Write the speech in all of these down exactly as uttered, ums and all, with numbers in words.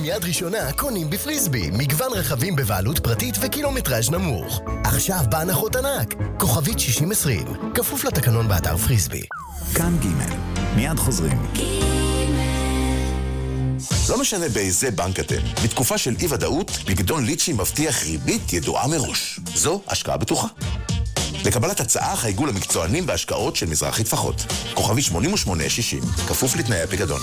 יד ראשונה קונים בפריסבי. מגוון רכבים בבעלות פרטית וקילומטראז' נמוך. עכשיו בהנחות ענק. כוכבית שישים עשרים. כפוף לתקנון באתר פריסבי. כאן ג' מיד חוזרים. לא משנה באיזה בנק אתם. בתקופה של אי-ודאות, פיקדון ליצ'י מבטיח ריבית ידועה מראש. זו השקעה בטוחה. לקבלת הצעה חייגו למקצוענים בהשקעות של מזרחי טפחות. כוכבי שמונים ושמונה שישים, כפוף לתנאי הפיקדון.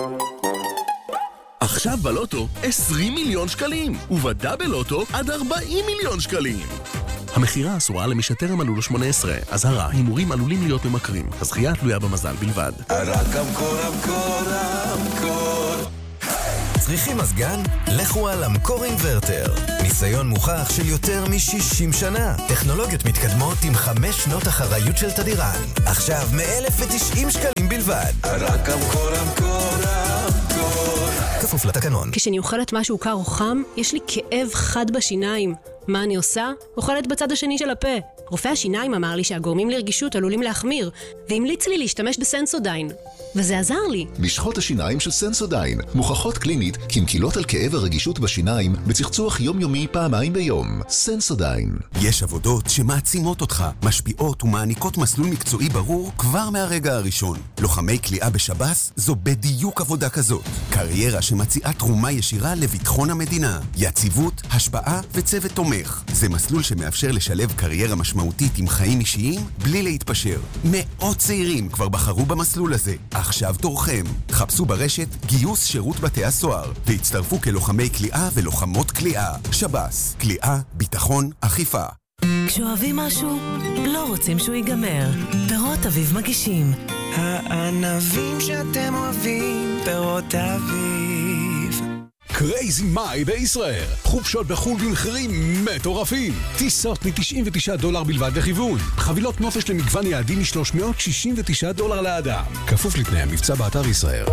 עכשיו בלוטו עשרים מיליון שקלים, ובדאבל לוטו עד ארבעים מיליון שקלים. המחירה אסורה למי שטרם מלאו לו שמונה עשרה. אזהרה, הימורים עלולים להיות ממכרים. הזכייה תלויה במזל בלבד. רק אמקור, אמקור, אמקור. צריכים מזגן? לכו על אמקור אינברטר. ניסיון מוכח של יותר מ-שישים שנה. טכנולוגיות מתקדמות עם חמש שנות אחריות של תדירן. עכשיו מ-אלף ותשעים שקלים בלבד. רק אמקור, אמקור, אמקור. כפוף לתקנון. כשאני אוכלת משהו קר או חם, יש לי כאב חד בשיניים. מה אני עושה? אוכלת בצד השני של הפה. רופא השיניים אמר לי שהגורמים לרגישות עלולים להחמיר, והמליץ לי להשתמש בסנסודיין. וזה עזר לי. משחות השיניים של סנסודיין מוכחות קלינית כמקילות על כאב הרגישות בשיניים בצחצוח יומיומי פעמיים ביום. סנסודיין. יש עבודות שמעצימות אותך, משפיעות ומעניקות מסלול מקצועי ברור כבר מהרגע הראשון. לוחמי כליאה בשב"ס זו בדיוק עבודה כזאת. קריירה שמציעה תרומה ישירה לביטחון המדינה. יציבות, השפעה וצוות תומך. זה מסלול שמאפשר לשלב קריירה משמעותית עם חיים אישיים בלי להתפשר. מאות צעירים כבר בחרו במסלול הזה. עכשיו תורכם. חפשו ברשת גיוס שירות בתי הסוהר והצטרפו כלוחמי כליאה ולוחמות כליאה. שב"ס, כליאה, ביטחון, אכיפה. כשאוהבים משהו, לא רוצים שהוא ייגמר. פירות אביב מגישים. הענבים שאתם אוהבים, פירות אביב. קרייזי מאי בישראל. חופשות בחול במחירים מטורפים. טיסות מ-תשעים ותשעה דולר בלבד לכיוון. חבילות נופש למגוון יעדים מ-שלוש מאות שישים ותשעה דולר לאדם. כפוף לתנאי המבצע באתר ישראל.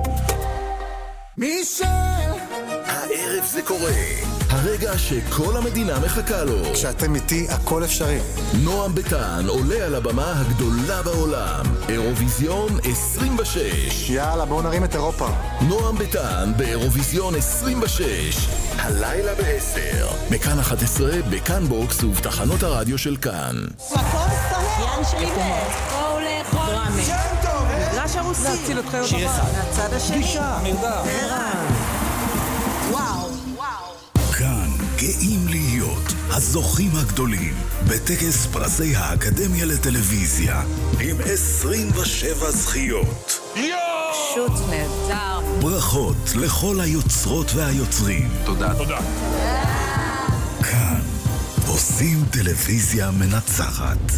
מישל! הערב זה קורה. הרגע שכל המדינה מחכה לו. כשאתם איתי, הכל אפשרי. נועם ביטן עולה על הבמה הגדולה בעולם. אירוויזיון עשרים ושש. יאללה, בואו נרים את אירופה. נועם ביטן באירוויזיון עשרים ושש. הלילה בעשר. בכאן אחת עשרה, בכאן בוקס ובתחנות הרדיו של כאן. מקום סוהר שלי בעת. בואו לאכול. דרמי. שם טוב, מגרש הרוסי. להציל את חיות שיר אחד. מהצד השני. גישה. מרדה. וואו. כאן גאים להיות הזוכים הגדולים בטקס פרסי האקדמיה לטלוויזיה עם עשרים ושבע זכיות. פשוט נהדר. ברכות לכל היוצרות והיוצרים. תודה. תודה. כאן עושים טלוויזיה מנצחת.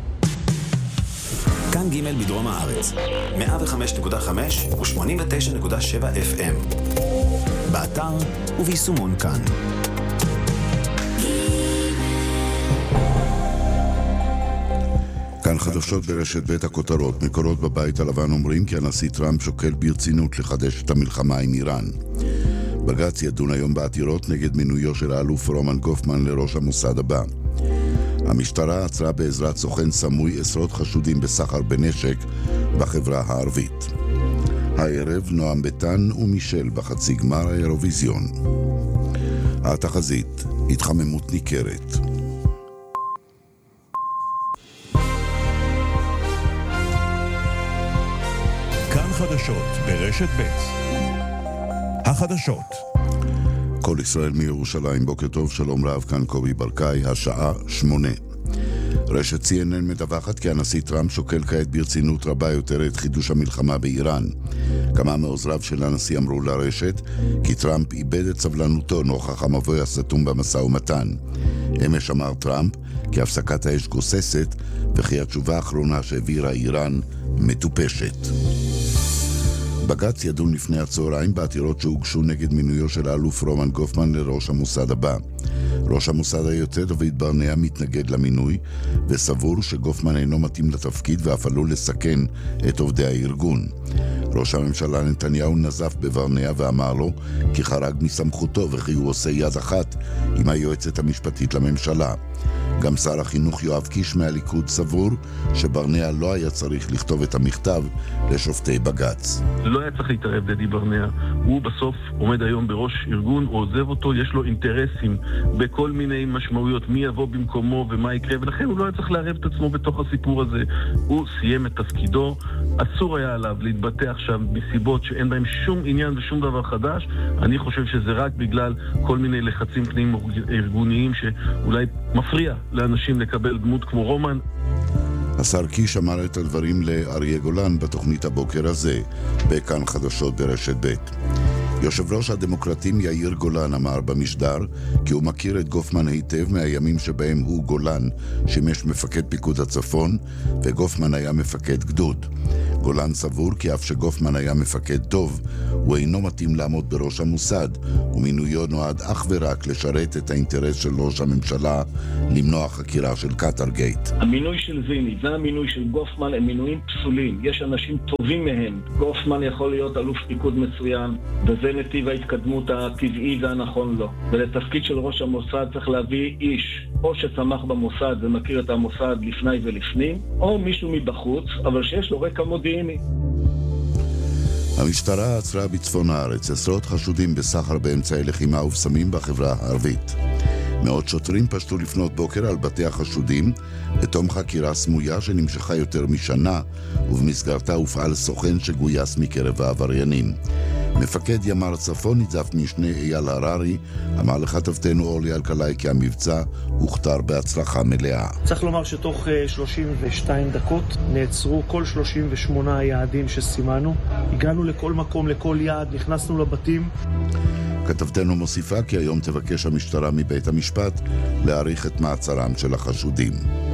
כאן ג' בדרום הארץ, מאה וחמש נקודה חמש ו-שמונים ותשע נקודה שבע אף אם. באתר וביישומון כאן. כאן חדשות ברשת בית הכותרות. מקורות בבית הלבן אומרים כי הנשיא טראמפ שוקל ברצינות לחדש את המלחמה עם איראן. בג"ץ ידון היום בעתירות נגד מינויו של האלוף רומן גופמן לראש המוסד הבא. המשטרה עצרה בעזרת סוכן סמוי עשרות חשודים בסחר בנשק בחברה הערבית. הערב נועם ביטן ומישל בחצי גמר האירוויזיון. התחזית, התחממות ניכרת. כאן חדשות ברשת ב'. החדשות. כל ישראל מירושלים, בוקר טוב, שלום רב, כאן קובי ברקאי, השעה שמונה. רשת סי אן אן מדווחת כי הנשיא טראמפ שוקל כעת ברצינות רבה יותר את חידוש המלחמה באיראן. כמה מעוזריו של הנשיא אמרו לרשת כי טראמפ איבד את סבלנותו נוכח המבוי הסתום במשא ומתן. אמש אמר טראמפ כי הפסקת האש גוססת וכי התשובה האחרונה שהעבירה איראן מטופשת. בג"ץ ידון לפני הצהריים בעתירות שהוגשו נגד מינויו של האלוף רומן גופמן לראש המוסד הבא. ראש המוסד היוצא דוד ברנע מתנגד למינוי וסבור שגופמן אינו מתאים לתפקיד ואף עלול לסכן את עובדי הארגון. ראש הממשלה נתניהו נזף בברנע ואמר לו כי חרג מסמכותו וכי הוא עושה יד אחת עם היועצת המשפטית לממשלה. גם שר החינוך יואב קיש מהליכוד סבור שברנע לא היה צריך לכתוב את המכתב לשופטי בג"ץ. לא היה צריך להתערב דדי ברנע. הוא בסוף עומד היום בראש ארגון, הוא עוזב אותו, יש לו אינטרסים בכל מיני משמעויות, מי יבוא במקומו ומה יקרה, ולכן הוא לא היה צריך לערב את עצמו בתוך הסיפור הזה. הוא סיים את תפקידו, אסור היה עליו להתבטא עכשיו מסיבות שאין בהם שום עניין ושום דבר חדש. אני חושב שזה רק בגלל כל מיני לחצים פנים ארגוניים שאולי מפריע לאנשים לקבל דמות כמו רומן. השר קיש אמר את הדברים לאריה גולן בתוכנית הבוקר הזה, בכאן חדשות ברשת ב'. יושב ראש הדמוקרטים יאיר גולן אמר במשדר כי הוא מכיר את גופמן היטב מהימים שבהם הוא גולן שימש מפקד פיקוד הצפון וגופמן היה מפקד גדוד. גולן סבור כי אף שגופמן היה מפקד טוב, הוא אינו מתאים לעמוד בראש המוסד, ומינויו נועד אך ורק לשרת את האינטרס של ראש הממשלה למנוע חקירה של קטרגייט. המינוי של זיני והמינוי של גופמן הם מינויים פסולים. יש אנשים טובים מהם. גופמן יכול להיות אלוף פיקוד מצוין, וזה נתיב ההתקדמות הטבעי והנכון לו. ולתפקיד של ראש המוסד צריך להביא איש, או שצמח במוסד ומכיר את המוסד לפני ולפנים, או מישהו מבחוץ, אבל שיש לו רקע מודיעיני. המשטרה עצרה בצפון הארץ עשרות חשודים בסחר באמצעי לחימה ובסמים בחברה הערבית. מאות שוטרים פשטו לפנות בוקר על בתי החשודים בתום חקירה סמויה שנמשכה יותר משנה, ובמסגרתה הופעל סוכן שגויס מקרב העבריינים. מפקד ימ"ר צפון ניצב משנה אייל הררי אמר לכתבתנו אורלי אלקלעי כי המבצע הוכתר בהצלחה מלאה. צריך לומר שתוך שלושים ושתיים דקות נעצרו כל שלושים ושמונה היעדים שסימנו. הגענו לכל מקום, לכל יעד, נכנסנו לבתים. כתבתנו מוסיפה כי היום תבקש המשטרה מבית המשפט להאריך את מעצרם של החשודים.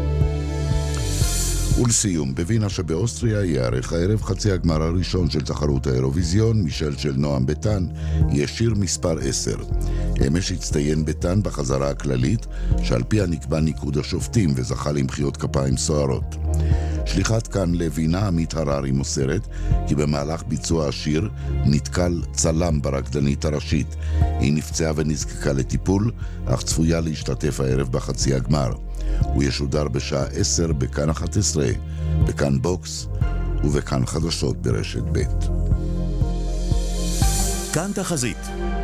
ולסיום, בווינה שבאוסטריה יערך הערב חצי הגמר הראשון של תחרות האירוויזיון. מישל של נועם ביטן יהיה שיר מספר עשר. אמש הצטיין ביטן בחזרה הכללית שעל פיה נקבע ניקוד השופטים וזכה למחיאות כפיים סוערות. שליחת כאן לווינה עמית הררי מוסרת כי במהלך ביצוע השיר נתקל צלם ברקדנית הראשית. היא נפצעה ונזקקה לטיפול, אך צפויה להשתתף הערב בחצי הגמר. הוא ישודר בשעה עשר בכאן אחת עשרה, בכאן בוקס ובכאן חדשות ברשת ב'. כאן תחזית.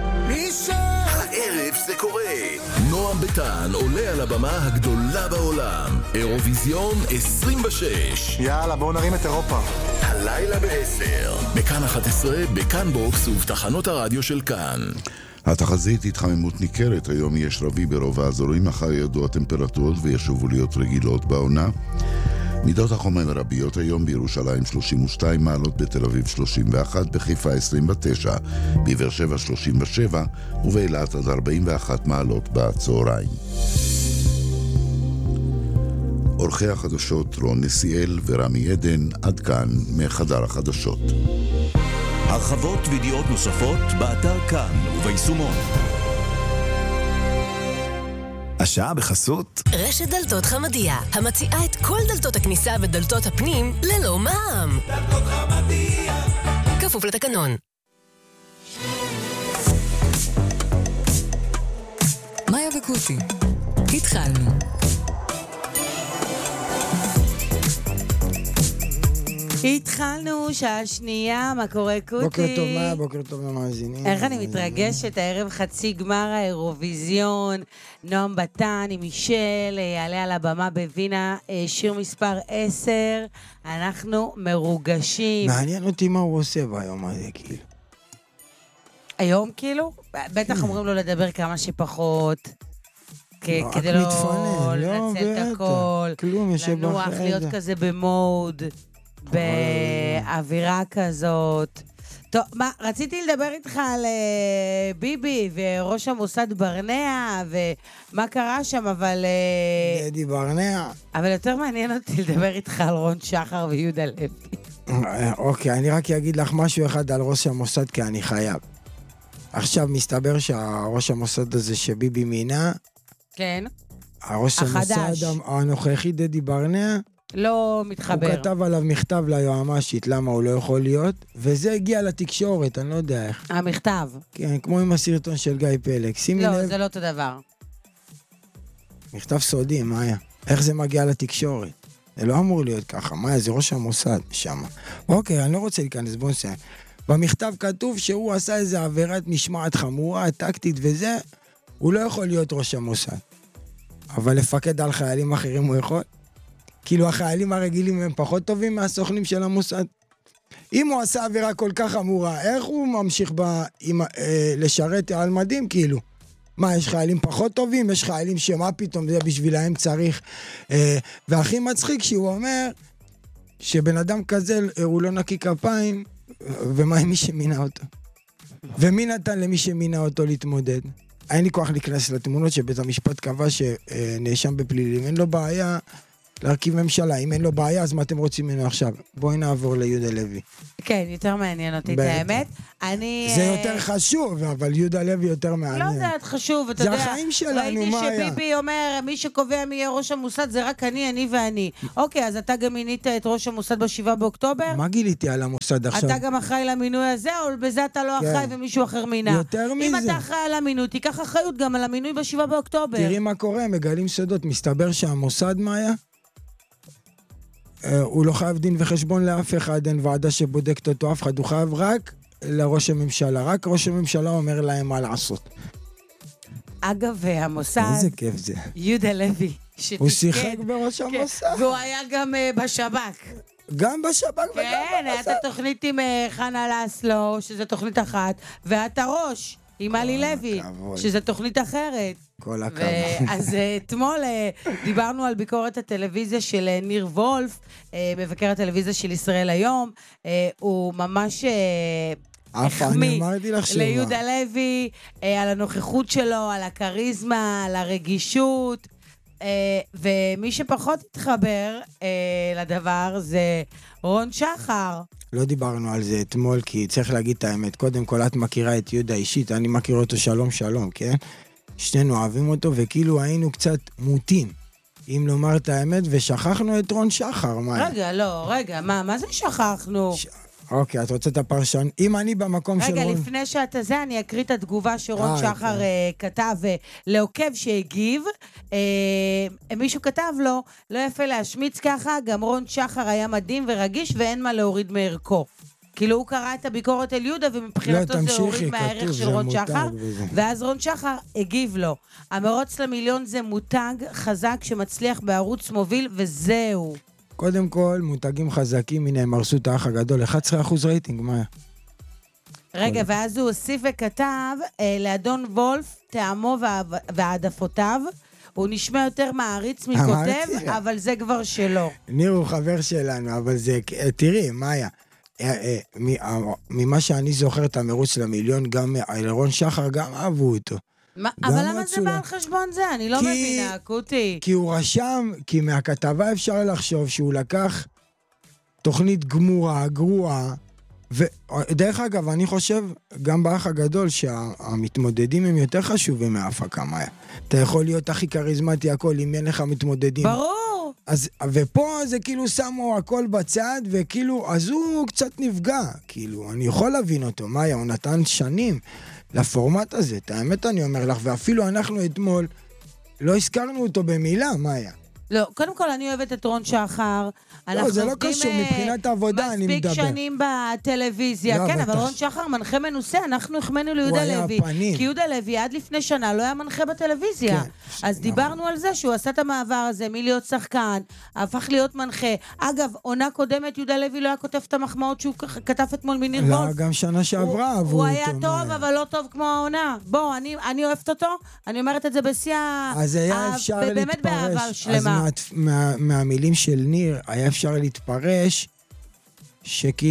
הערב זה קורה. נועם ביטן עולה על הבמה הגדולה בעולם. אירוויזיון עשרים ושש. יאללה, בואו נרים את אירופה. הלילה בעשר. בכאן אחת עשרה, בכאן בוקס ובתחנות הרדיו של כאן. התחזית התחממות ניכרת, היום יש רבי ברוב האזורים, מחר ירדו הטמפרטורות וישובו להיות רגילות בעונה. מידות החום המרביות היום בירושלים שלושים ושתיים מעלות, בתל אביב שלושים ואחת, בחיפה עשרים ותשע, בבאר שבע שלושים ושבע ובאילת עד ארבעים ואחת מעלות בצהריים. אורחי החדשות רון נסיאל ורמי עדן, עד כאן מחדר החדשות. הרחבות וידיעות נוספות באתר כאן וביישומון. השעה בחסות רשת דלתות חמדיה, המציעה את כל דלתות הכניסה ודלתות הפנים ללא מע"מ. דלתות חמדיה, כפוף לתקנון. מאיה וקוטי, התחלנו. התחלנו, שעה שנייה, מה קורה קוטי? בוקר טוב, מה? בוקר טוב למאזינים. איך אני מתרגשת, הערב חצי גמר האירוויזיון, נועם ביטן עם מישל, יעלה על הבמה בווינה, שיר מספר עשר, אנחנו מרוגשים. מעניין אותי מה הוא עושה ביום הזה, כאילו. היום כאילו? בטח אומרים לו לדבר כמה שפחות. כדי לא לנצל את הכל, לנוח, להיות כזה במוד. באווירה כזאת. טוב, מה, רציתי לדבר איתך על uh, ביבי וראש המוסד ברנע ומה קרה שם, אבל... Uh, דדי ברנע. אבל יותר מעניין אותי לדבר איתך על רון שחר ויהודה לוי. אוקיי, אני רק אגיד לך משהו אחד על ראש המוסד, כי אני חייב. עכשיו מסתבר שהראש המוסד הזה שביבי מינה, כן. הראש המוסד הנוכחי דדי ברנע, לא מתחבר. הוא כתב עליו מכתב ליועמ"שית, למה הוא לא יכול להיות, וזה הגיע לתקשורת, אני לא יודע איך. המכתב. כן, כמו עם הסרטון של גיא פלג. שימי לא, לב, זה לא אותו דבר. מכתב סודי, מה היה? איך זה מגיע לתקשורת? זה לא אמור להיות ככה, מה היה? זה ראש המוסד שם. אוקיי, אני לא רוצה להיכנס, בוא נסיים. במכתב כתוב שהוא עשה איזו עבירת משמעת חמורה, טקטית וזה, הוא לא יכול להיות ראש המוסד. אבל לפקד על חיילים אחרים הוא יכול? כאילו החיילים הרגילים הם פחות טובים מהסוכנים של המוסד? אם הוא עשה עבירה כל כך חמורה, איך הוא ממשיך ב, עם, אה, לשרת על מדים כאילו? מה, יש חיילים פחות טובים? יש חיילים שמה פתאום זה בשבילהם צריך? אה, והכי מצחיק שהוא אומר שבן אדם כזה הוא לא נקי כפיים, ומה עם מי שמינה אותו? ומי נתן למי שמינה אותו להתמודד? אין לי כוח להיכנס לתמונות שבית המשפט קבע שנאשם בפלילים, אין לו בעיה להרכיב ממשלה, אם אין לו בעיה אז מה אתם רוצים ממנו עכשיו? בואי נעבור ליהודה לוי. כן, יותר מעניין אותי את האמת. אני... זה יותר חשוב, אבל יהודה לוי יותר מעניין. לא יודעת חשוב, אתה יודע. זה החיים שלנו, מה היה? ראיתי שביבי אומר, מי שקובע מי יהיה ראש המוסד זה רק אני, אני ואני. אוקיי, אז אתה גם מינית את ראש המוסד בשבעה באוקטובר? מה גיליתי על המוסד עכשיו? אתה גם אחראי למינוי הזה, או בזה אתה לא אחראי ומישהו אחר מינה? יותר מזה. אם אתה אחראי על המינוי, תיקח אחריות גם על המינוי בשבעה באוקטובר. תראי מה קורה, מגלים סודות. מסתבר שהמוסד, מה היה? הוא לא חייב דין וחשבון לאף אחד, אין ועדה שבודקת אותו, אף אחד, הוא חייב רק לראש הממשלה, רק ראש הממשלה אומר להם מה לעשות. אגב, המוסד... איזה כיף זה. יהודה לוי, שתזכן. הוא שיחק בראש המוסד. והוא היה גם בשב"כ. גם בשב"כ וגם במוסד. כן, הייתה תוכנית עם חנה לסלו, שזה תוכנית אחת, ואתה ראש. עם אלי לוי, שזה תוכנית אחרת. כל הכבוד. אז אתמול דיברנו על ביקורת הטלוויזיה של ניר וולף, מבקר הטלוויזיה של ישראל היום, הוא ממש החמיא ליהודה לוי, על הנוכחות שלו, על הקריזמה, על הרגישות, ומי שפחות התחבר לדבר זה רון שחר. לא דיברנו על זה אתמול, כי צריך להגיד את האמת. קודם כל, את מכירה את יהודה אישית, אני מכיר אותו שלום שלום, כן? שנינו אוהבים אותו, וכאילו היינו קצת מוטים, אם לומר את האמת, ושכחנו את רון שחר. מה? רגע, לא, רגע, מה, מה זה שכחנו? ש... אוקיי, את רוצה את הפרשן? אם אני במקום של רון... רגע, לפני שאתה זה, אני אקריא את התגובה שרון שחר כתב לעוקב שהגיב. מישהו כתב לו, לא יפה להשמיץ ככה, גם רון שחר היה מדהים ורגיש, ואין מה להוריד מערכו. כאילו הוא קרא את הביקורת על יהודה, ומבחינתו זה הוריד מהערך של רון שחר, ואז רון שחר הגיב לו. המרוץ למיליון זה מותג חזק שמצליח בערוץ מוביל, וזהו. קודם כל, מותגים חזקים, הנה הם הרסו את האח הגדול, אחד עשר אחוז רייטינג, מה? רגע, ואז הוא הוסיף וכתב, לאדון וולף, טעמו והעדפותיו, הוא נשמע יותר מעריץ מכותב, אבל זה כבר שלו. ניר הוא חבר שלנו, אבל זה, תראי, מאיה, ממה שאני זוכר את המרוץ למיליון, גם רון שחר גם אהבו אותו. אבל למה זה בא על חשבון זה? אני לא מבינה, קוטי. כי הוא רשם, כי מהכתבה אפשר לחשוב שהוא לקח תוכנית גמורה, גרועה, ודרך אגב, אני חושב, גם באח הגדול, שהמתמודדים הם יותר חשובים מההפקה, מאיה. אתה יכול להיות הכי קריזמטי הכל, אם אין לך מתמודדים. ברור. אז, ופה זה כאילו שמו הכל בצד, וכאילו, אז הוא קצת נפגע, כאילו, אני יכול להבין אותו, מאיה, הוא נתן שנים לפורמט הזה, את האמת אני אומר לך, ואפילו אנחנו אתמול לא הזכרנו אותו במילה, מאיה. לא, קודם כל אני אוהבת את רון שחר. לא, זה לא קשור, מבחינת העבודה אני מדבר. מספיק שנים בטלוויזיה, כן, אבל רון שחר מנחה מנוסה, אנחנו החמנו ליהודה לוי. כי יהודה לוי עד לפני שנה לא היה מנחה בטלוויזיה. אז דיברנו על זה שהוא עשה את המעבר הזה, מי להיות שחקן, הפך להיות מנחה. אגב, עונה קודמת, יהודה לוי לא היה כותב את המחמאות שהוא כתב אתמול מניר וולף. לא, גם שנה שעברה אהבו אותו. הוא היה טוב, אבל לא טוב כמו העונה. בוא, אני אוהבת אותו, אני אומרת את זה בשיא, באמת באהבה שלמה. מה, מה, מהמילים של ניר היה אפשר להתפרש שכאילו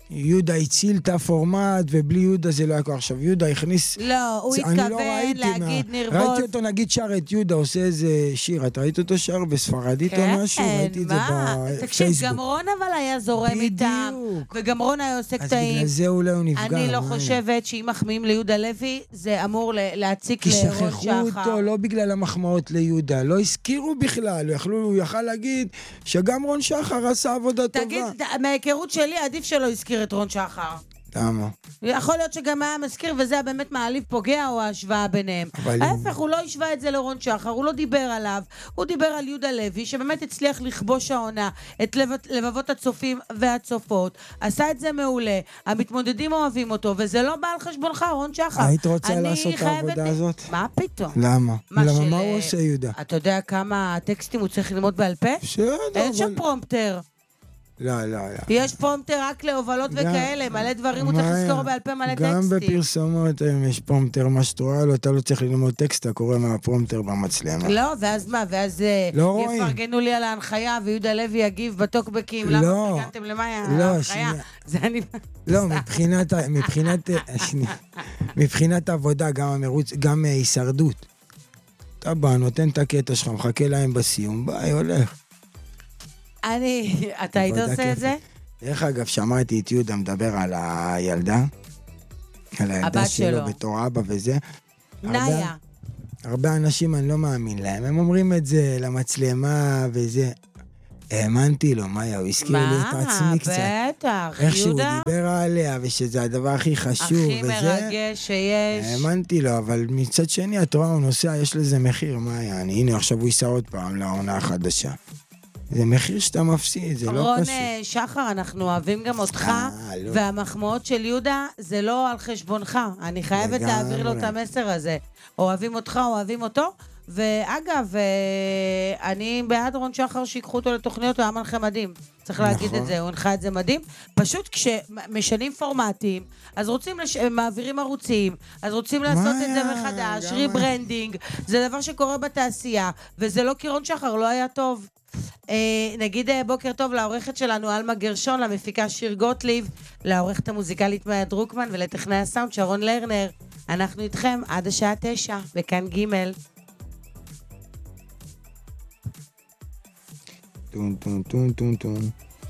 יהודה הציל את הפורמט, ובלי יהודה זה לא היה כבר. עכשיו, יהודה הכניס... לא, הוא התכוון להגיד נרבות. ראיתי אותו, נגיד, שר את יהודה, עושה איזה שיר. את ראית אותו שר בספרדית או משהו? ראיתי את זה בפייסבוק. תקשיב, גם רון אבל היה זורם איתם, וגם רון היה עושה קטעים. אז בגלל זה אולי הוא נפגע. אני לא חושבת שאם מחמיאים ליהודה לוי, זה אמור להציק לרון שחר. כי שכחו אותו, לא בגלל המחמאות ליהודה. לא הזכירו בכלל. הוא יכל להגיד שגם רון שחר עשה עבודה טובה. תגיד, מההיכרות שלי, עדיף שלא הזכיר את רון שחר. למה? יכול להיות שגם היה מזכיר, וזה היה באמת מעליב פוגע או ההשוואה ביניהם. ההפך, הוא לא השווה את זה לרון שחר, הוא לא דיבר עליו, הוא דיבר על יהודה לוי, שבאמת הצליח לכבוש העונה את לבבות הצופים והצופות, עשה את זה מעולה, המתמודדים אוהבים אותו, וזה לא בא על חשבונך, רון שחר. היית רוצה לעשות את העבודה הזאת? מה פתאום? למה? למה, מה הוא עושה, יהודה? אתה יודע כמה טקסטים הוא צריך ללמוד בעל פה? אין שם פרומפטר. לא, לא, לא. יש פרומפטר רק להובלות וכאלה, מלא דברים, הוא צריך לזכור בעל פה מלא טקסטים. גם בפרסומות יש פרומפטר, מה שתוראה לו, אתה לא צריך ללמוד טקסט, אתה קורא מהפרומפטר במצלמה. לא, ואז מה? ואז יפרגנו לי על ההנחיה, ויהודה לוי יגיב בטוקבקים, למה פרגנתם למאיה ההנחיה? לא, מבחינת עבודה, גם הישרדות. אתה בא, נותן את הקטע שלך, מחכה להם בסיום, ביי, הולך. אני, אתה היית עושה את זה? דרך אגב, שמעתי את יהודה מדבר על הילדה, על הילדה שלו בתור אבא וזה. נאיה. הרבה אנשים, אני לא מאמין להם, הם אומרים את זה למצלמה וזה. האמנתי לו, מאיה, הוא הזכיר לי את עצמי קצת. מה, בטח, איך שהוא דיבר עליה, ושזה הדבר הכי חשוב הכי מרגש שיש. האמנתי לו, אבל מצד שני, את רואה, הוא נוסע, יש לזה מחיר, מאיה. הנה, עכשיו הוא ייסע עוד פעם לעונה החדשה. זה מחיר שאתה מפסיד, זה לא פשוט. רון שחר, אנחנו אוהבים גם אותך, והמחמאות של יהודה זה לא על חשבונך. אני חייבת להעביר לו את המסר הזה. אוהבים אותך, אוהבים אותו. ואגב, אני בעד רון שחר שיקחו אותו לתוכניות, הוא היה מנחה מדהים. צריך להגיד את זה, הוא הנחה את זה מדהים. פשוט כשמשנים פורמטים, אז רוצים, מעבירים ערוצים, אז רוצים לעשות את זה מחדש, ריברנדינג. זה דבר שקורה בתעשייה, וזה לא כי רון שחר לא היה טוב. נגיד בוקר טוב לעורכת שלנו אלמה גרשון, למפיקה שיר גוטליב, לעורכת המוזיקלית מאיה דרוקמן ולטכנאי הסאונד שרון לרנר. אנחנו איתכם עד השעה תשע, וכאן ג' טון טון טון טון טון.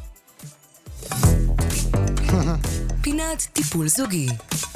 פינת טיפול זוגי.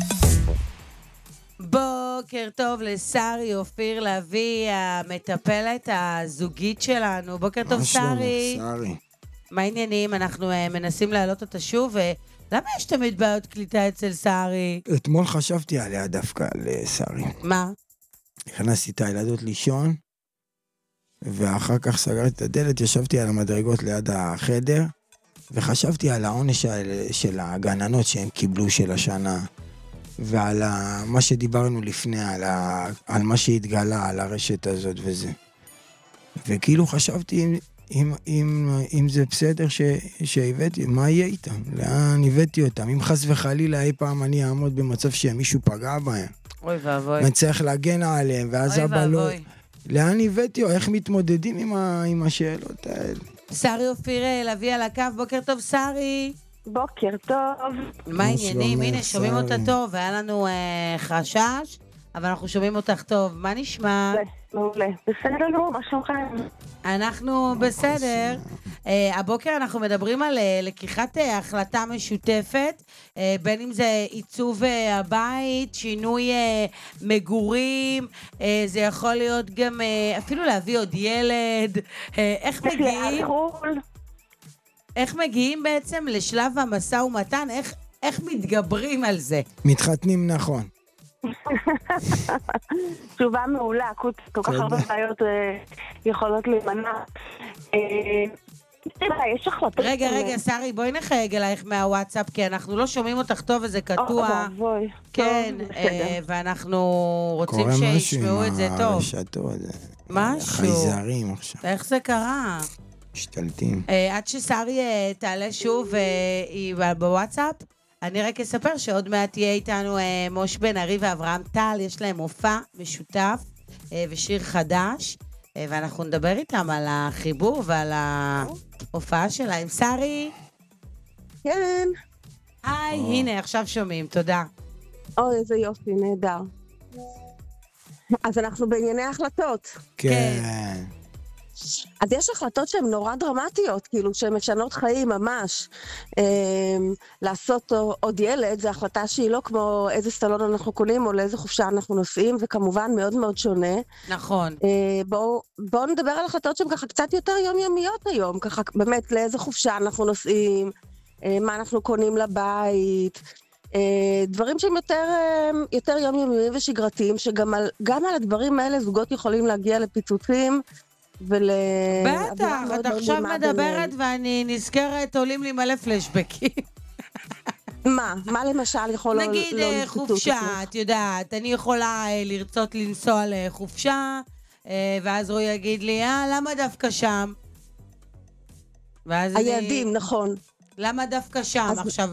בוקר טוב לשרי אופיר לוי, המטפלת הזוגית שלנו. בוקר טוב שרי. מה העניינים? אנחנו מנסים להעלות אותה שוב, ולמה יש תמיד בעיות קליטה אצל שרי? אתמול חשבתי עליה דווקא על שרי. מה? הכנסתי את הילדות לישון, ואחר כך סגרתי את הדלת, ישבתי על המדרגות ליד החדר, וחשבתי על העונש של הגננות שהם קיבלו של השנה, ועל מה שדיברנו לפני, על, ה... על מה שהתגלה, על הרשת הזאת וזה. וכאילו חשבתי אם, אם, אם, אם זה בסדר ש... שהבאתי, מה יהיה איתם? לאן הבאתי אותם? אם חס וחלילה אי פעם אני אעמוד במצב שמישהו פגע בהם. אוי ואבוי. ואני צריך להגן עליהם, ואז אבא לא... לאן הבאתי או איך מתמודדים עם, ה... עם השאלות האלה? שרי אופיר לוי על הקו, בוקר טוב שרי. בוקר טוב. מה העניינים? הנה, שומעים אותה טוב, והיה לנו אה, חשש, אבל אנחנו שומעים אותך טוב. מה נשמע? מעולה. בסדר גמור, מה שלומכם? אנחנו בסדר. אה, הבוקר אנחנו מדברים על אה, לקיחת אה, החלטה משותפת, אה, בין אם זה עיצוב אה, הבית, שינוי אה, מגורים, אה, זה יכול להיות גם אה, אפילו להביא עוד ילד. אה, איך מגיעים? איך מגיעים בעצם לשלב המשא ומתן? איך, איך מתגברים על זה? מתחתנים נכון. תשובה מעולה, כל כך הרבה בעיות יכולות להימנע. יש החלטות... רגע, רגע, שרי, בואי נחייג אלייך מהוואטסאפ, כי אנחנו לא שומעים אותך טוב וזה קטוע. כן, ואנחנו רוצים שישמעו את זה טוב. משהו. חייזרים עכשיו. איך זה קרה? משתלטים. עד ששרי תעלה שוב, היא בוואטסאפ, אני רק אספר שעוד מעט תהיה איתנו מוש בן ארי ואברהם טל, יש להם מופע משותף ושיר חדש, ואנחנו נדבר איתם על החיבור ועל ההופעה שלהם. שרי? כן. היי, הנה, עכשיו שומעים, תודה. אוי, איזה יופי, נהדר. אז אנחנו בענייני החלטות. כן. אז יש החלטות שהן נורא דרמטיות, כאילו שהן משנות חיים ממש. לעשות עוד ילד, זו החלטה שהיא לא כמו איזה סלון אנחנו קונים או לאיזה חופשה אנחנו נוסעים, וכמובן מאוד מאוד שונה. נכון. בואו בוא נדבר על החלטות שהן ככה קצת יותר יומיומיות היום, ככה באמת לאיזה חופשה אנחנו נוסעים, מה אנחנו קונים לבית, דברים שהם יותר, יותר יומיומיים ושגרתיים, שגם על, גם על הדברים האלה זוגות יכולים להגיע לפיצוצים, ול... בטח, את עכשיו מדברת ואני נזכרת, עולים לי מלא פלשבקים. מה? מה למשל יכול לא... נגיד חופשה, את יודעת, אני יכולה לרצות לנסוע לחופשה, ואז הוא יגיד לי, אה, למה דווקא שם? היעדים, נכון. למה דווקא שם? עכשיו,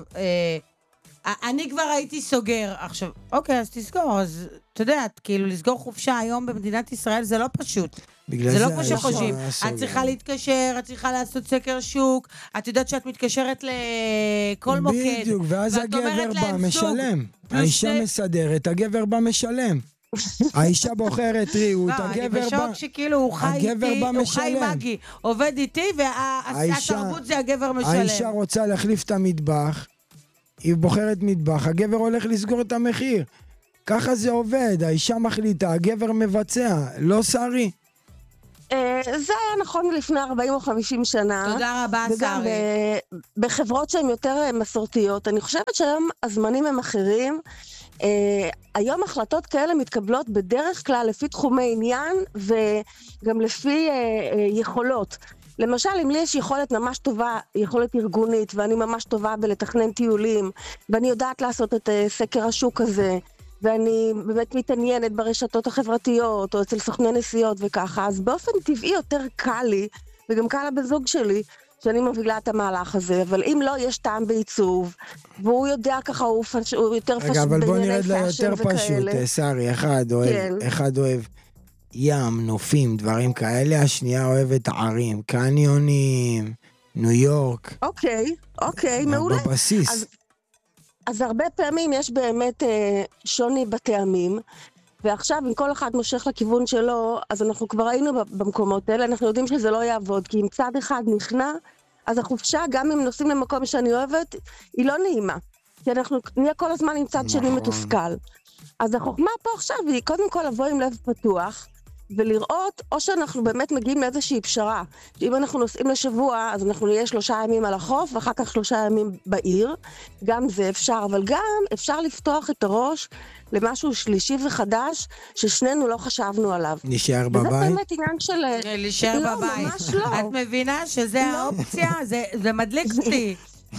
אני כבר הייתי סוגר. עכשיו, אוקיי, אז תסגור, אז אתה יודעת, כאילו לסגור חופשה היום במדינת ישראל זה לא פשוט. זה לא כמו שחושבים. את צריכה להתקשר, את צריכה לעשות סקר שוק, את יודעת שאת מתקשרת לכל מוקד. בדיוק, ואז הגבר בא משלם. האישה מסדרת, הגבר בא משלם. האישה בוחרת ריהוט, הגבר בא... אני בשוק שכאילו הוא חי איתי, הוא חי מגי, עובד איתי, והתרבות זה הגבר משלם. האישה רוצה להחליף את המטבח, היא בוחרת מטבח, הגבר הולך לסגור את המחיר. ככה זה עובד, האישה מחליטה, הגבר מבצע, לא שרי. זה היה נכון לפני ארבעים או חמישים שנה. תודה רבה, שרי. וגם בחברות שהן יותר מסורתיות, אני חושבת שהיום הזמנים הם אחרים. היום החלטות כאלה מתקבלות בדרך כלל לפי תחומי עניין וגם לפי יכולות. למשל, אם לי יש יכולת ממש טובה, יכולת ארגונית, ואני ממש טובה בלתכנן טיולים, ואני יודעת לעשות את סקר השוק הזה, ואני באמת מתעניינת ברשתות החברתיות, או אצל סוכני נסיעות וככה, אז באופן טבעי יותר קל לי, וגם קל לבן זוג שלי, שאני מובילה את המהלך הזה, אבל אם לא, יש טעם בעיצוב, והוא יודע ככה, הוא, פש... הוא יותר פשוט בענייני פאשן וכאלה. רגע, אבל בוא נרד ליותר פשוט, שרי, אחד אוהב, כן. אחד אוהב ים, נופים, דברים כאלה, השנייה אוהבת ערים, קניונים, ניו יורק. אוקיי, אוקיי, מעולה. בבסיס. אז, אז הרבה פעמים יש באמת אה, שוני בטעמים, ועכשיו אם כל אחד מושך לכיוון שלו, אז אנחנו כבר היינו במקומות האלה, אנחנו יודעים שזה לא יעבוד, כי אם צד אחד נכנע, אז החופשה, גם אם נוסעים למקום שאני אוהבת, היא לא נעימה. כי אנחנו נהיה כל הזמן עם צד נכון. שני מתוסכל. אז החוכמה פה עכשיו היא קודם כל לבוא עם לב פתוח, ולראות, או שאנחנו באמת מגיעים לאיזושהי פשרה. אם אנחנו נוסעים לשבוע, אז אנחנו נהיה שלושה ימים על החוף, ואחר כך שלושה ימים בעיר. גם זה אפשר, אבל גם אפשר לפתוח את הראש למשהו שלישי וחדש, ששנינו לא חשבנו עליו. נשאר בבית? וזה באמת עניין של... נשאר לא, בבית. ממש לא. את מבינה שזה לא. האופציה? זה, זה מדליק אותי.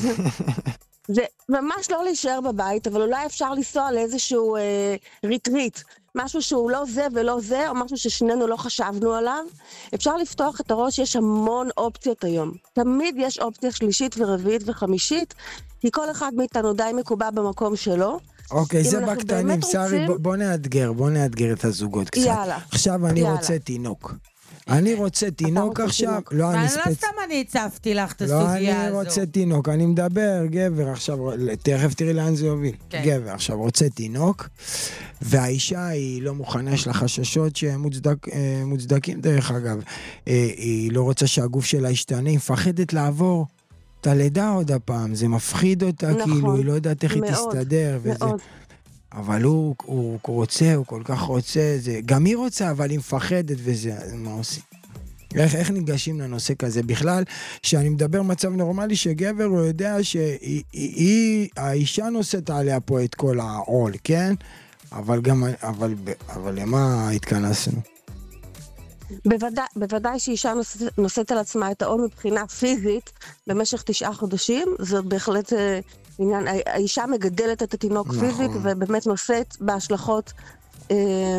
זה ממש לא להישאר בבית, אבל אולי אפשר לנסוע לאיזשהו אה, ריטריט. משהו שהוא לא זה ולא זה, או משהו ששנינו לא חשבנו עליו. אפשר לפתוח את הראש, יש המון אופציות היום. תמיד יש אופציה שלישית ורביעית וחמישית, כי כל אחד מאיתנו די מקובע במקום שלו. אוקיי, זה בקטנים, שרי, רוצים... בוא נאתגר, בוא נאתגר את הזוגות קצת. יאללה. עכשיו אני יאללה. רוצה תינוק. אני רוצה תינוק עכשיו, לא אני ספצ... לא סתם אני הצפתי לך את הסוגיה הזו. לא, אני רוצה תינוק, אני מדבר, גבר, עכשיו, תכף תראי לאן זה יוביל. גבר, עכשיו רוצה תינוק, והאישה היא לא מוכנה, יש לה חששות שמוצדקים דרך אגב. היא לא רוצה שהגוף שלה ישתנה, היא מפחדת לעבור את הלידה עוד הפעם, זה מפחיד אותה, כאילו, היא לא יודעת איך היא תסתדר, וזה... אבל הוא, הוא, הוא רוצה, הוא כל כך רוצה, זה, גם היא רוצה, אבל היא מפחדת וזה, מה עושים? איך, איך ניגשים לנושא כזה? בכלל, שאני מדבר מצב נורמלי שגבר, הוא יודע שהיא, היא, האישה נושאת עליה פה את כל העול, כן? אבל גם, אבל, אבל למה התכנסנו? בוודאי, בוודאי שאישה נושאת, נושאת על עצמה את העול מבחינה פיזית, במשך תשעה חודשים, זה בהחלט... עניין, האישה מגדלת את התינוק נכון. פיזית, ובאמת נושאת בהשלכות אה,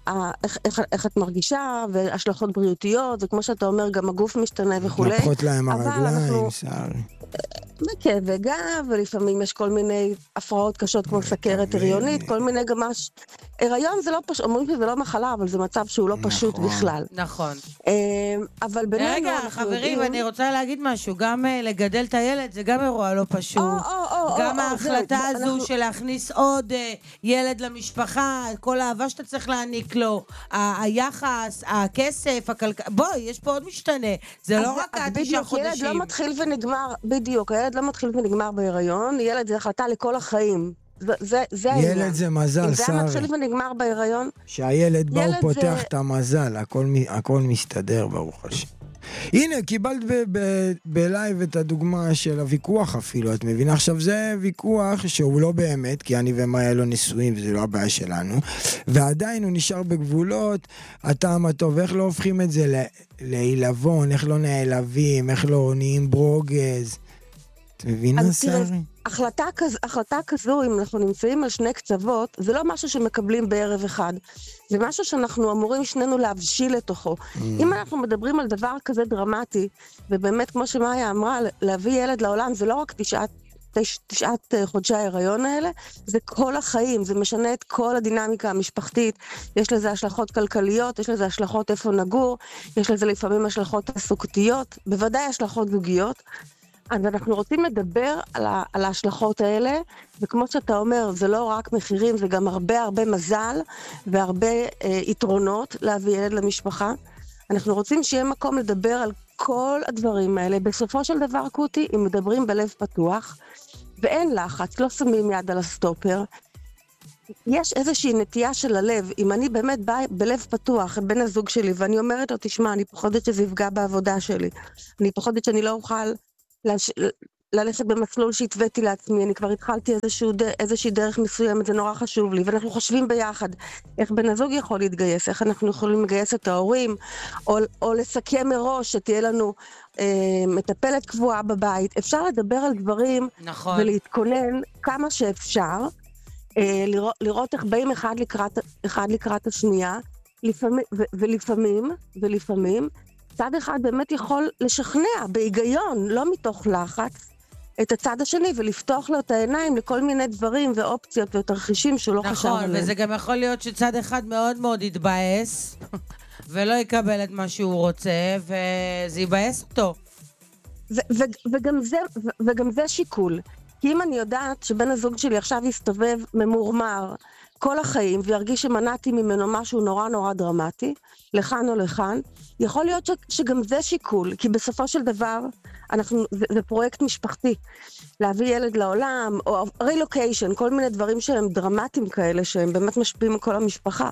איך, איך, איך את מרגישה, והשלכות בריאותיות, וכמו שאתה אומר, גם הגוף משתנה וכו'. מתנפחות להם הרגליים, סערי. וכאבי גב, ולפעמים יש כל מיני הפרעות קשות כמו סכרת הריונית, כל מיני גם מש... הריון זה לא פשוט, אומרים שזה לא מחלה, אבל זה מצב שהוא לא פשוט בכלל. נכון. אבל בינינו... רגע, חברים, אני רוצה להגיד משהו, גם לגדל את הילד זה גם אירוע לא פשוט. גם ההחלטה הזו של להכניס עוד ילד למשפחה, כל האהבה שאתה צריך להעניק לו, היחס, הכסף, הכלכלה, בואי, יש פה עוד משתנה. זה לא רק התשעה חודשים. ילד לא מתחיל ונגמר, בדיוק, הילד לא מתחיל ונגמר בהיריון, ילד זה החלטה לכל החיים. זה, זה העניין. ילד זה מזל, שרי. אם זה מתחיל ונגמר בהיריון... שהילד בא הוא פותח זה... את המזל, הכל, הכל מסתדר ברוך השם. הנה, קיבלת ב- ב- בלייב את הדוגמה של הוויכוח אפילו, את מבינה? עכשיו זה ויכוח שהוא לא באמת, כי אני ומאיה לא נשואים וזה לא הבעיה שלנו, ועדיין הוא נשאר בגבולות, הטעם הטוב, איך לא הופכים את זה לעילבון, איך לא נעלבים, איך לא נהיים ברוגז, את מבינה, שרי? החלטה, כז, החלטה כזו, אם אנחנו נמצאים על שני קצוות, זה לא משהו שמקבלים בערב אחד. זה משהו שאנחנו אמורים שנינו להבשיל לתוכו. Mm. אם אנחנו מדברים על דבר כזה דרמטי, ובאמת, כמו שמאיה אמרה, להביא ילד לעולם, זה לא רק תשעת, תש, תשעת חודשי ההיריון האלה, זה כל החיים, זה משנה את כל הדינמיקה המשפחתית. יש לזה השלכות כלכליות, יש לזה השלכות איפה נגור, יש לזה לפעמים השלכות תעסוקתיות, בוודאי השלכות זוגיות. אז אנחנו רוצים לדבר על, ה, על ההשלכות האלה, וכמו שאתה אומר, זה לא רק מחירים, זה גם הרבה הרבה מזל, והרבה אה, יתרונות להביא ילד למשפחה. אנחנו רוצים שיהיה מקום לדבר על כל הדברים האלה. בסופו של דבר, קוטי, אם מדברים בלב פתוח, ואין לחץ, לא שמים יד על הסטופר, יש איזושהי נטייה של הלב. אם אני באמת באה בלב פתוח, בן הזוג שלי, ואני אומרת לו, תשמע, אני פוחדת שזה יפגע בעבודה שלי. אני פוחדת שאני לא אוכל לש... ללכת במסלול שהתוויתי לעצמי, אני כבר התחלתי איזשהו ד... איזושהי דרך מסוימת, זה נורא חשוב לי, ואנחנו חושבים ביחד איך בן הזוג יכול להתגייס, איך אנחנו יכולים לגייס את ההורים, או, או לסכם מראש שתהיה לנו אה, מטפלת קבועה בבית. אפשר לדבר על דברים, נכון. ולהתכונן כמה שאפשר, אה, לראות, לראות איך באים אחד לקראת, אחד לקראת השנייה, לפעמים, ו... ולפעמים, ולפעמים, צד אחד באמת יכול לשכנע בהיגיון, לא מתוך לחץ, את הצד השני, ולפתוח לו את העיניים לכל מיני דברים ואופציות ותרחישים שהוא לא חשב עליהם. נכון, וזה גם יכול להיות שצד אחד מאוד מאוד יתבאס, ולא יקבל את מה שהוא רוצה, וזה יבאס אותו. וגם זה, וגם זה שיקול. כי אם אני יודעת שבן הזוג שלי עכשיו יסתובב ממורמר כל החיים, וירגיש שמנעתי ממנו משהו נורא נורא דרמטי, לכאן או לכאן, יכול להיות ש, שגם זה שיקול, כי בסופו של דבר, אנחנו, זה, זה פרויקט משפחתי. להביא ילד לעולם, או רילוקיישן, כל מיני דברים שהם דרמטיים כאלה, שהם באמת משפיעים על כל המשפחה.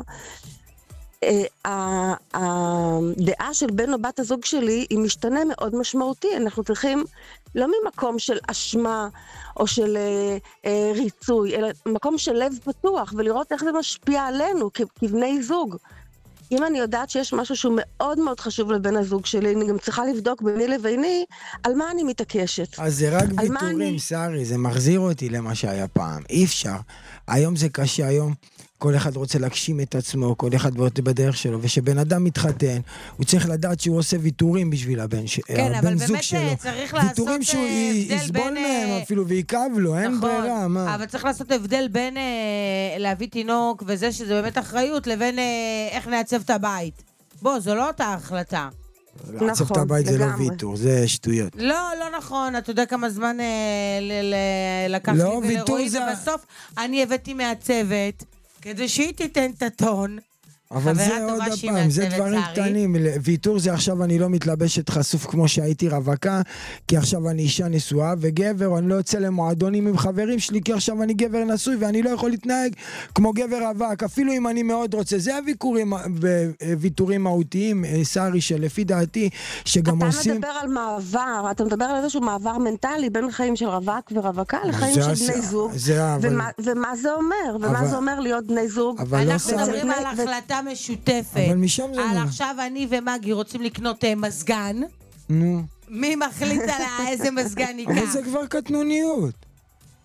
הדעה של בן או בת הזוג שלי היא משתנה מאוד משמעותי. אנחנו צריכים לא ממקום של אשמה או של ריצוי, אלא מקום של לב פתוח, ולראות איך זה משפיע עלינו כבני זוג. אם אני יודעת שיש משהו שהוא מאוד מאוד חשוב לבן הזוג שלי, אני גם צריכה לבדוק ביני לביני על מה אני מתעקשת. אז זה רק ויתורים, שרי, זה מחזיר אותי למה שהיה פעם. אי אפשר. היום זה קשה, היום כל אחד רוצה להגשים את עצמו, כל אחד בדרך שלו, ושבן אדם מתחתן, הוא צריך לדעת שהוא עושה ויתורים בשביל הבן, כן, הבן זוג באמת שלו. צריך לעשות ויתורים שהוא יסבול מהם אפילו, ויקב לו, אין נכון, ברירה, מה? אבל צריך לעשות הבדל בין אה, להביא תינוק וזה שזה באמת אחריות, לבין אה, איך נעצב את הבית. בוא, זו לא אותה החלטה. לעצב את הבית זה לא ויתור, זה שטויות. לא, לא נכון, אתה יודע כמה זמן אה, ל- ל- לקח לי ולרואי, זה... ובסוף אני הבאתי מעצבת, כדי שהיא תיתן את הטון. אבל זה עוד הפעם, זה דברים קטנים. ויתור זה עכשיו אני לא מתלבשת חשוף כמו שהייתי רווקה, כי עכשיו אני אישה נשואה, וגבר, אני לא יוצא למועדונים עם חברים שלי, כי עכשיו אני גבר נשוי, ואני לא יכול להתנהג כמו גבר רווק, אפילו אם אני מאוד רוצה. זה הוויתורים, ויתורים מהותיים, שרי, שלפי דעתי, שגם עושים... אתה מדבר על מעבר, אתה מדבר על איזשהו מעבר מנטלי, בין חיים של רווק ורווקה, לחיים של בני זוג. ומה זה אומר? ומה זה אומר להיות בני זוג? אנחנו מדברים על החלטה משותפת. אבל משם זה... על עכשיו אני ומגי רוצים לקנות מזגן. נו. מי מחליט על איזה מזגן ניקח? אבל זה כבר קטנוניות.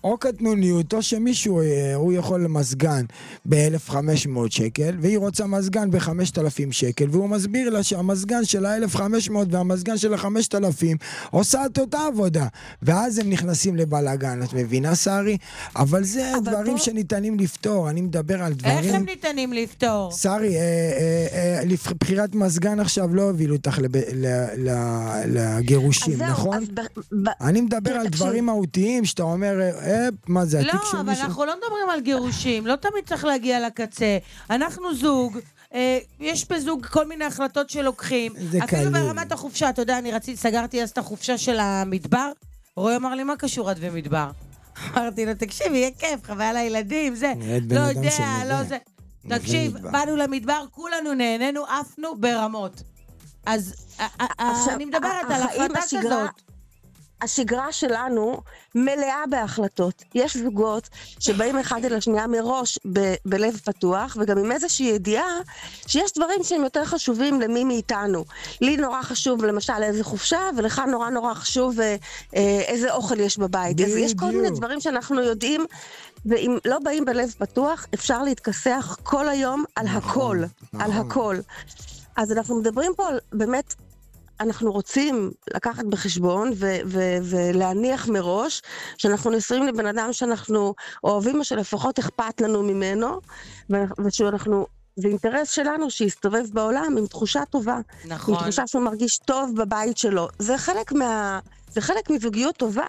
או קטנוניות, או שמישהו, הוא יכול למסגן ב-אלף וחמש מאות שקל, והיא רוצה מסגן ב-חמשת אלפים שקל, והוא מסביר לה שהמסגן של ה-אלף וחמש מאות והמסגן של ה-חמשת אלפים עושה את אותה עבודה, ואז הם נכנסים לבלגן, את מבינה שרי? אבל זה אבל דברים פה... שניתנים לפתור, אני מדבר על דברים... איך הם ניתנים לפתור? שרי, אה, אה, אה, לבחירת מסגן עכשיו לא הובילו אותך לב... ל... ל... לגירושים, נכון? ב... ב... אני מדבר על דברים מהותיים, שאתה אומר, אה, מה זה, התיק של לא, אבל מישהו? אנחנו לא מדברים על גירושים, לא תמיד צריך להגיע לקצה. אנחנו זוג, אה, יש בזוג כל מיני החלטות שלוקחים. אפילו קליל. ברמת החופשה, אתה יודע, אני רציתי, סגרתי אז את החופשה של המדבר, רוי אמר לי, מה קשור עד ומדבר? אמרתי לו, תקשיב, יהיה כיף, חוויה לילדים, זה, לא יודע, לא זה. תקשיב, באנו למדבר, כולנו נהנינו, עפנו ברמות. אז אני מדברת על החלטה כזאת. השגרה שלנו מלאה בהחלטות. יש זוגות שבאים אחד אל השנייה מראש ב- בלב פתוח, וגם עם איזושהי ידיעה שיש דברים שהם יותר חשובים למי מאיתנו. לי נורא חשוב למשל איזה חופשה, ולך נורא נורא חשוב אה, איזה אוכל יש בבית. אז יש כל מיני דברים שאנחנו יודעים, ואם לא באים בלב פתוח, אפשר להתכסח כל היום על הכל. על הכל. אז אנחנו מדברים פה על באמת... אנחנו רוצים לקחת בחשבון ו- ו- ולהניח מראש שאנחנו נשואים לבן אדם שאנחנו אוהבים או שלפחות אכפת לנו ממנו, ושאנחנו, זה אינטרס שלנו שיסתובב בעולם עם תחושה טובה. נכון. עם תחושה שהוא מרגיש טוב בבית שלו. זה חלק מה... זה חלק מזוגיות טובה.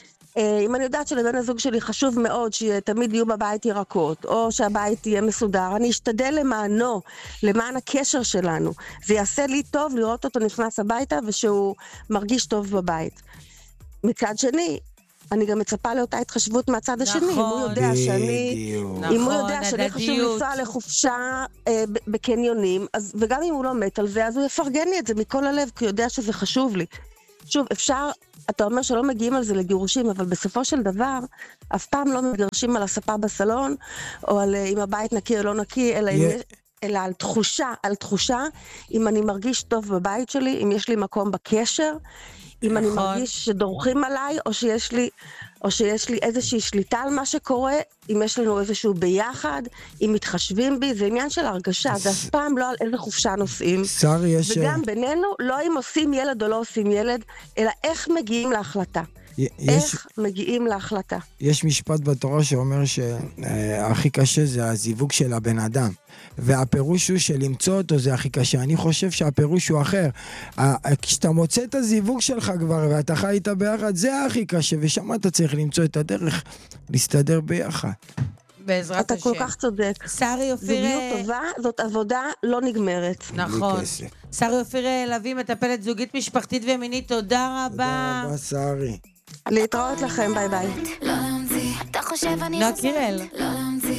אם אני יודעת שלבן הזוג שלי חשוב מאוד שתמיד יהיו בבית ירקות, או שהבית יהיה מסודר, אני אשתדל למענו, למען הקשר שלנו. זה יעשה לי טוב לראות אותו נכנס הביתה ושהוא מרגיש טוב בבית. מצד שני, אני גם מצפה לאותה התחשבות מהצד השני. נכון, אם הוא יודע שאני, נכון, אם הוא יודע שאני חשוב לנסוע לחופשה אה, בקניונים, אז, וגם אם הוא לא מת על זה, אז הוא יפרגן לי את זה מכל הלב, כי הוא יודע שזה חשוב לי. שוב, אפשר... אתה אומר שלא מגיעים על זה לגירושים, אבל בסופו של דבר, אף פעם לא מגרשים על הספה בסלון, או על אם הבית נקי או לא נקי, אלא, yeah. אם, אלא על תחושה, על תחושה, אם אני מרגיש טוב בבית שלי, אם יש לי מקום בקשר, אם אני מרגיש שדורכים עליי, או שיש לי, או שיש לי איזושהי שליטה על מה שקורה, אם יש לנו איזשהו ביחד, אם מתחשבים בי, זה עניין של הרגשה, זה אף פעם לא על איזה חופשה נוסעים. שרי, יש... וגם בינינו, לא אם עושים ילד או לא עושים ילד, אלא איך מגיעים להחלטה. יש... איך מגיעים להחלטה. יש משפט בתורה שאומר שהכי קשה זה הזיווג של הבן אדם. והפירוש הוא שלמצוא אותו זה הכי קשה. אני חושב שהפירוש הוא אחר. כשאתה מוצא את הזיווג שלך כבר ואתה חי איתה ביחד, זה הכי קשה, ושם אתה צריך למצוא את הדרך להסתדר ביחד. בעזרת אתה השם. כל כך צודק. שרי אופיר... זוגיות טובה, זאת עבודה לא נגמרת. נכון. שרי אופיר לוי, מטפלת זוגית משפחתית ומינית, תודה רבה. תודה רבה, שרי. להתראות לכם, ביי ביי. נועה קירל.